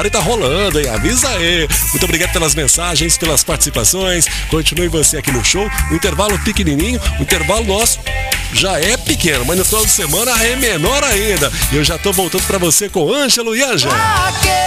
party tá rolando, hein? Avisa aí. Muito obrigado pelas mensagens, pelas participações. Continue você aqui no show. O intervalo pequenininho, o intervalo nosso já é pequeno, mas no final de semana é menor ainda. E eu já tô voltando pra você com Ângelo e Ângela.